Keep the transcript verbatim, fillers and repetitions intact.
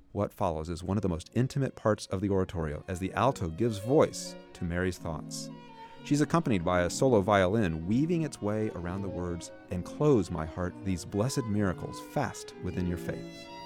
What follows is one of the most intimate parts of the oratorio, as the alto gives voice to Mary's thoughts. She's accompanied by a solo violin weaving its way around the words, "Enclose, my heart, these blessed miracles fast within your faith."